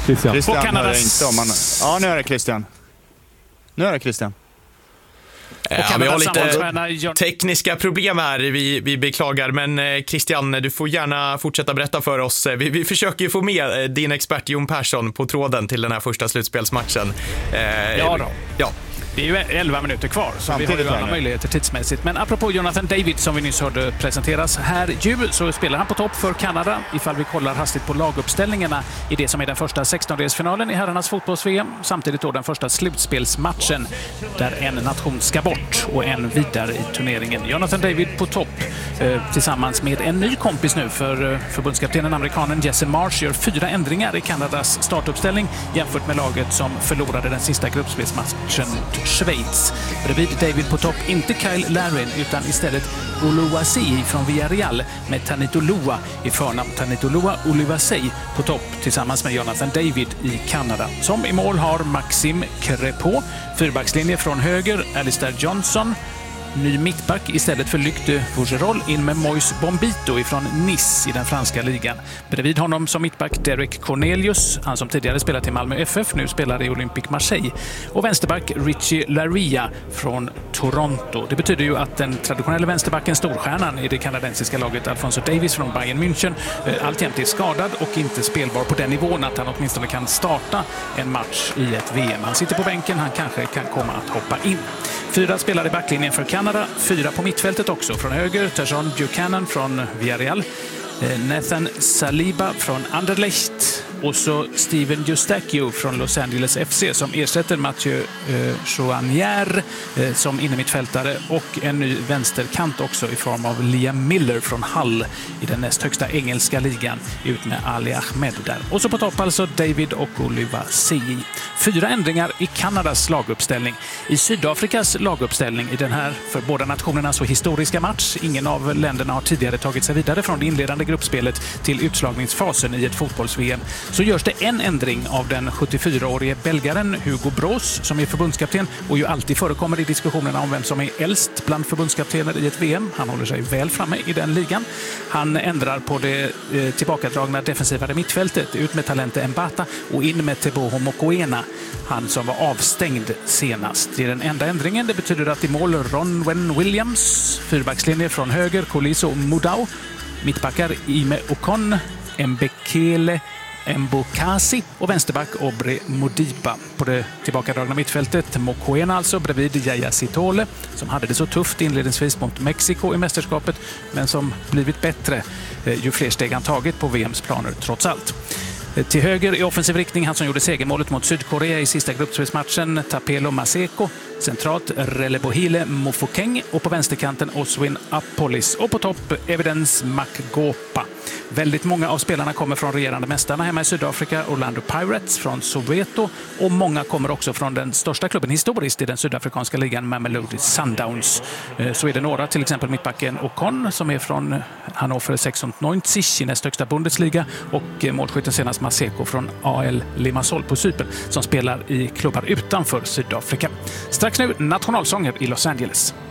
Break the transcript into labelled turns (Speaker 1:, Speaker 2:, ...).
Speaker 1: Christian,
Speaker 2: hör jag inte om man... Ja, nu är det Christian.
Speaker 3: Ja, vi har lite tekniska problem här, vi beklagar, men Christian, du får gärna fortsätta berätta för oss. Vi försöker ju få med din expert Jon Persson på tråden till den här första slutspelsmatchen.
Speaker 4: Ja då.
Speaker 3: Ja.
Speaker 4: Det är ju 11 minuter kvar, så vi har ju alla möjligheter tidsmässigt. Men apropå Jonathan David som vi nyss hörde presenteras här så spelar han på topp för Kanada. Ifall vi kollar hastigt på laguppställningarna i det som är den första 16-delsfinalen i herrarnas fotbolls-VM. Samtidigt då den första slutspelsmatchen där en nation ska bort och en vidare i turneringen. Jonathan David på topp tillsammans med en ny kompis nu för förbundskaptenen amerikanen Jesse Marsh gör 4 ändringar i Kanadas startuppställning jämfört med laget som förlorade den sista gruppspelsmatchen Schweiz. Bredvid David på topp, inte Kyle Larin utan istället Oluwaseyi från Villarreal med Tanitolua i förnamn. Tanitolua Oluwaseyi på topp tillsammans med Jonathan David i Kanada. Som i mål har Maxime Crépeau, fyrbackslinje från höger, Alistair Johnson, ny mittback istället för Luc de Vougerol in med Moïse Bombito ifrån Nice i den franska ligan. Bredvid honom som mittback Derek Cornelius, han som tidigare spelat i Malmö FF, nu spelar i Olympique Marseille. Och vänsterback Richie Laryea från Toronto. Det betyder ju att den traditionella vänsterbacken, storstjärnan i det kanadensiska laget Alphonso Davies från Bayern München, alltjämt är skadad och inte spelbar på den nivån att han åtminstone kan starta en match i ett VM. Han sitter på bänken, han kanske kan komma att hoppa in. 4 spelare i backlinjen för Kanada, 4 på mittfältet också. Från höger, Tajon Buchanan från Villarreal, Nathan Saliba från Anderlecht och så Steven Eustachio från Los Angeles FC som ersätter Mathieu Chouanier som innermittfältare och en ny vänsterkant också i form av Liam Miller från Hull i den näst högsta engelska ligan ut med Ali Ahmed där. Och så på topp alltså David och Oluwaseyi. 4 ändringar i Kanadas laguppställning. I Sydafrikas laguppställning i den här för båda nationerna så historiska match. Ingen av länderna har tidigare tagit sig vidare från det inledande gruppspelet till utslagningsfasen i ett fotbolls-VM. Så görs det en ändring av den 74-årige belgaren Hugo Broos som är förbundskapten och ju alltid förekommer i diskussionerna om vem som är äldst bland förbundskaptener i ett VM. Han håller sig väl framme i den ligan. Han ändrar på det tillbakadragna defensivare mittfältet, ut med Talente Mbata och in med Teboho Mokoena, han som var avstängd senast. Det är den enda ändringen. Det betyder att i mål Ronwen Williams, fyrbackslinje från höger Koliso Mudau, mittbackar Ime Okon, Mbekele Mbokasi och vänsterback Obre Modiba. På det tillbakadragna mittfältet Mokoena alltså bredvid Yaya Sitole som hade det så tufft inledningsvis mot Mexiko i mästerskapet men som blivit bättre ju fler steg han tagit på VMs planer trots allt. Till höger i offensiv riktning, han som gjorde segermålet mot Sydkorea i sista gruppspelsmatchen, Tapelo Maseko. Centralt Relebohile Mofokeng och på vänsterkanten Oswin Apolis. Och på topp Evidence Makgopa. Väldigt många av spelarna kommer från regerande mästarna hemma i Sydafrika, Orlando Pirates från Soweto. Och många kommer också från den största klubben historiskt i den sydafrikanska ligan, Mamelodi Sundowns. Så är det några, till exempel mittbacken Okon som är från Hannover 96 i näst högsta Bundesliga och målskytten senast Maseko från AL Limassol på Cypern som spelar i klubbar utanför Sydafrika. Strax nu nationalsånger i Los Angeles.